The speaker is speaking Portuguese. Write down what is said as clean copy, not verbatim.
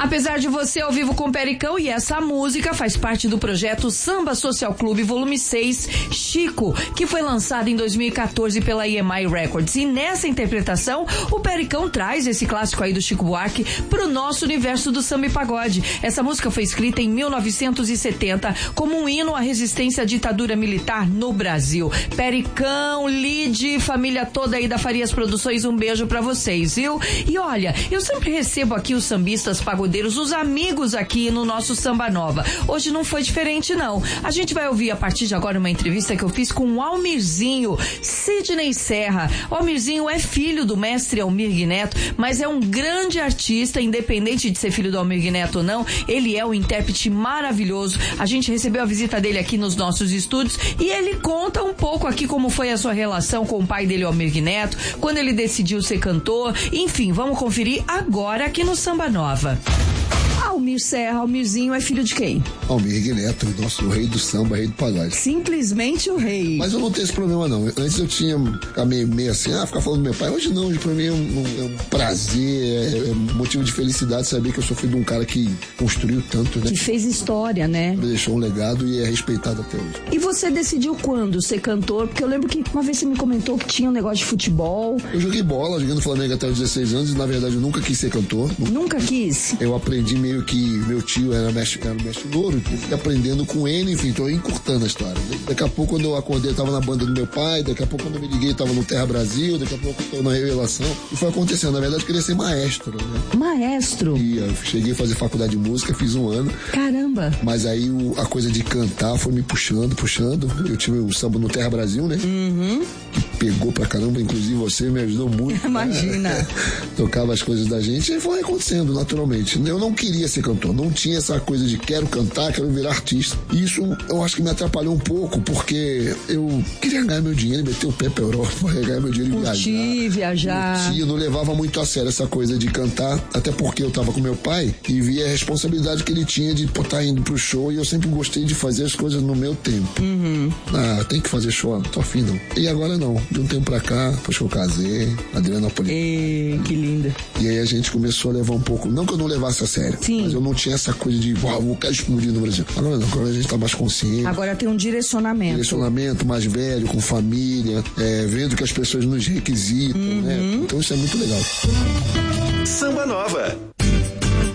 Apesar de Você ao vivo com Pericão, e essa música faz parte do projeto Samba Social Clube Volume 6, Chico, que foi lançado em 2014 pela EMI Records. E nessa interpretação, o Pericão traz esse clássico aí do Chico Buarque pro nosso universo do samba e pagode. Essa música foi escrita em 1970 como um hino à resistência à ditadura militar no Brasil. Pericão, Lide, família toda aí da Farias Produções, um beijo pra vocês, viu? E olha, eu sempre recebo aqui os sambistas pagodeiros, os amigos aqui no nosso Samba Nova. Hoje não foi diferente, não. A gente vai ouvir a partir de agora uma entrevista que eu fiz com o Almirzinho, Sidney Serra. O Almirzinho é filho do mestre Almir Neto, mas é um grande artista, independente de ser filho do Almir Neto ou não, ele é um intérprete maravilhoso. A gente recebeu a visita dele aqui nos nossos estúdios e ele conta um pouco aqui como foi a sua relação com o pai dele, Almir Neto, quando ele decidiu ser cantor. Enfim, vamos conferir agora aqui no Samba Nova. Almir Serra, Almirzinho é filho de quem? Almir Neto, nosso rei do samba, rei do pagode. Simplesmente o rei. Mas eu não tenho esse problema, não. Antes eu tinha meio assim, ficar falando do meu pai. Hoje não, hoje pra mim é um prazer, é motivo de felicidade saber que eu sou filho de um cara que construiu tanto, né? Que fez história, né? Deixou um legado e é respeitado até hoje. E você decidiu quando ser cantor? Porque eu lembro que uma vez você me comentou que tinha um negócio de futebol. Eu joguei bola, joguei no Flamengo até os 16 anos e na verdade eu nunca quis ser cantor. Nunca quis? Eu aprendi meio que meu tio era mestre louro, e fui aprendendo com ele, enfim, tô encurtando a história. Daqui a pouco, quando eu acordei, eu tava na banda do meu pai, daqui a pouco, quando eu me liguei, eu tava no Terra Brasil, daqui a pouco eu tô na Revelação. E foi acontecendo. Na verdade, eu queria ser maestro, né? Maestro? E eu cheguei a fazer faculdade de música, fiz 1 ano. Caramba! Mas aí a coisa de cantar foi me puxando. Eu tive o samba no Terra Brasil, né? Uhum. Que pegou pra caramba, inclusive você me ajudou muito. Imagina! Né? Tocava as coisas da gente e foi acontecendo naturalmente. Eu não queria ser cantor, não tinha essa coisa de quero cantar, quero virar artista. E isso eu acho que me atrapalhou um pouco, porque eu queria ganhar meu dinheiro, meter o pé pra Europa, ganhar meu dinheiro e viajar. Eu não levava muito a sério essa coisa de cantar, até porque eu tava com meu pai e via a responsabilidade que ele tinha de estar indo pro show, e eu sempre gostei de fazer as coisas no meu tempo. Uhum. Tem que fazer show, não tô afim não. E agora não, de um tempo pra cá, depois que eu casei, Adriana Napolitano. Que linda. E aí a gente começou a levar um pouco, não que eu não levasse a sério, sim, mas eu não tinha essa coisa de, eu quero explodir no Brasil. Agora não, agora a gente tá mais consciente. Agora tem um direcionamento. Direcionamento mais velho, com família, vendo que as pessoas nos requisitam, né? Então isso é muito legal. Samba Nova.